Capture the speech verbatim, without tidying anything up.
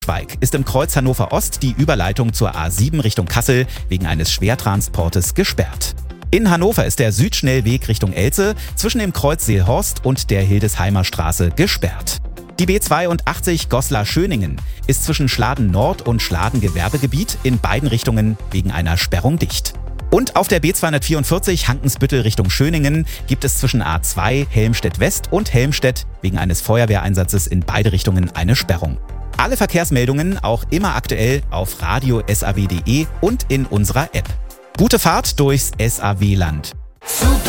Schweig ist im Kreuz Hannover Ost die Überleitung zur A sieben Richtung Kassel wegen eines Schwertransportes gesperrt. In Hannover ist der Südschnellweg Richtung Elze zwischen dem Kreuz Seelhorst und der Hildesheimer Straße gesperrt. Die B zweiundachtzig Goslar-Schöningen ist zwischen Schladen Nord und Schladen Gewerbegebiet in beiden Richtungen wegen einer Sperrung dicht. Und auf der B zweihundertvierundvierzig Hankensbüttel Richtung Schöningen gibt es zwischen A zwei Helmstedt West und Helmstedt wegen eines Feuerwehreinsatzes in beide Richtungen eine Sperrung. Alle Verkehrsmeldungen auch immer aktuell auf radio punkt s a w punkt d e und in unserer App. Gute Fahrt durchs S A W-Land.